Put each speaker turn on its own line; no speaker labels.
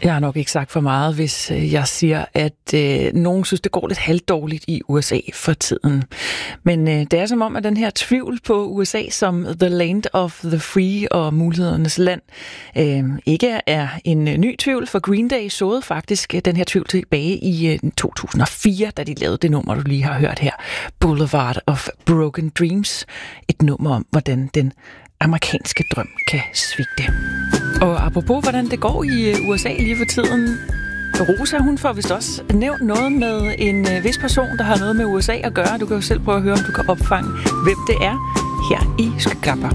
Jeg har nok ikke sagt for meget, hvis jeg siger, at nogen synes, det går lidt halvdårligt i USA for tiden. Men det er som om, at den her tvivl på USA som the land of the free og mulighedernes land ikke er en ny tvivl, for Green Day såede faktisk den her tvivl tilbage i 2004, da de lavede det nummer, du lige har hørt her, Boulevard of Broken Dreams. Et nummer om, hvordan den amerikanske drøm kan svigte. Og apropos, hvordan det går i USA lige for tiden. Rosa, hun får vist også nævnt noget med en vis person, der har noget med USA at gøre. Du kan jo selv prøve at høre, om du kan opfange, hvem det er her i Skyklapper.